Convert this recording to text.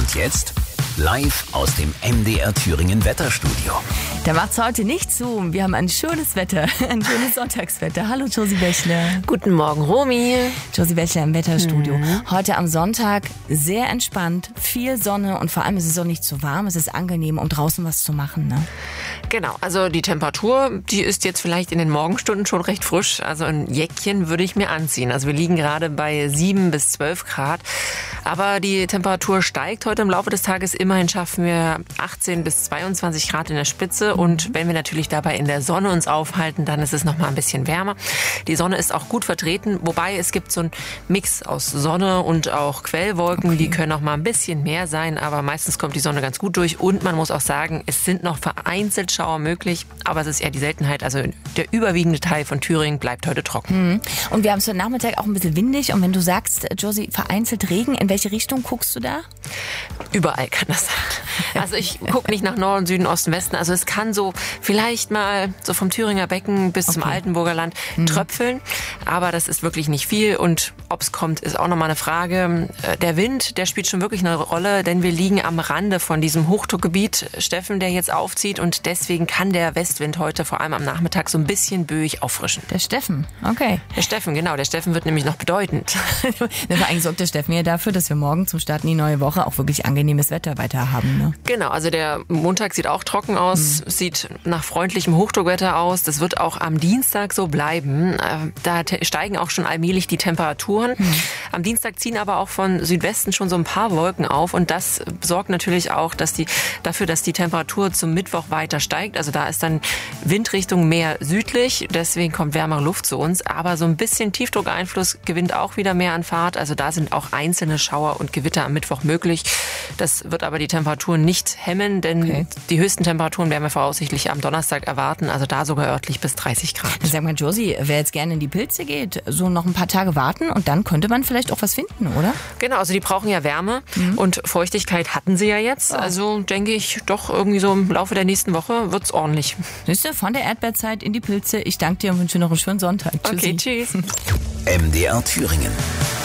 Und jetzt live aus dem MDR Thüringen Wetterstudio. Da macht's heute nicht zu. Wir haben ein schönes Wetter, ein schönes Sonntagswetter. Hallo Josie Bächler. Guten Morgen, Romy. Josie Bächler im Wetterstudio. Heute am Sonntag sehr entspannt, viel Sonne und vor allem ist es auch nicht zu warm. Es ist angenehm, um draußen was zu machen, ne? Genau, also die Temperatur, die ist jetzt vielleicht in den Morgenstunden schon recht frisch. Also ein Jäckchen würde ich mir anziehen. Also wir liegen gerade bei 7 bis 12 Grad. Aber die Temperatur steigt heute im Laufe des Tages. Immerhin schaffen wir 18 bis 22 Grad in der Spitze. Und wenn wir natürlich dabei in der Sonne uns aufhalten, dann ist es noch mal ein bisschen wärmer. Die Sonne ist auch gut vertreten, wobei es gibt so einen Mix aus Sonne und auch Quellwolken. Okay. Die können auch mal ein bisschen mehr sein, aber meistens kommt die Sonne ganz gut durch. Und man muss auch sagen, es sind noch vereinzelt Schauer möglich, aber es ist eher die Seltenheit. Also der überwiegende Teil von Thüringen bleibt heute trocken. Und wir haben es heute Nachmittag auch ein bisschen windig. Und wenn du sagst, Josie, vereinzelt Regen, in welche Richtung guckst du da? Überall kann das sein. Also ich gucke nicht nach Norden, Süden, Osten, Westen. Also es kann so vielleicht mal so vom Thüringer Becken bis zum Altenburger Land tröpfeln. Aber das ist wirklich nicht viel. Und ob es kommt, ist auch nochmal eine Frage. Der Wind, der spielt schon wirklich eine Rolle, denn wir liegen am Rande von diesem Hochdruckgebiet, Steffen, der jetzt aufzieht. Und deswegen kann der Westwind heute vor allem am Nachmittag so ein bisschen böig auffrischen. Der Steffen, okay. Der Steffen, genau. Der Steffen wird nämlich noch bedeutend. Eigentlich sorgt der Steffen ja dafür, dass wir morgen zum Start in die neue Woche auch wirklich angenehmes Wetter weiter haben. Ne? Genau, also der Montag sieht auch trocken aus, sieht nach freundlichem Hochdruckwetter aus. Das wird auch am Dienstag so bleiben. Da steigen auch schon allmählich die Temperaturen. Am Dienstag ziehen aber auch von Südwesten schon so ein paar Wolken auf und das sorgt natürlich auch dafür, dass die Temperatur zum Mittwoch weiter steigt. Also da ist dann Windrichtung mehr südlich, deswegen kommt wärmere Luft zu uns. Aber so ein bisschen Tiefdruckeinfluss gewinnt auch wieder mehr an Fahrt. Also da sind auch einzelne Schauer und Gewitter am Mittwoch möglich. Das wird aber die Temperaturen nicht hemmen, denn die höchsten Temperaturen werden wir voraussichtlich am Donnerstag erwarten. Also da sogar örtlich bis 30 Grad. Sag mal, Josie, wer jetzt gerne in die Pilze geht, so noch ein paar Tage warten und dann könnte man vielleicht auch was finden, oder? Genau, also die brauchen ja Wärme und Feuchtigkeit hatten sie ja jetzt. Also denke ich doch irgendwie so im Laufe der nächsten Woche wird's ordentlich. Siehst du, von der Erdbeerzeit in die Pilze. Ich danke dir und wünsche noch einen schönen Sonntag. Tschüssi. Okay, tschüss. MDR Thüringen.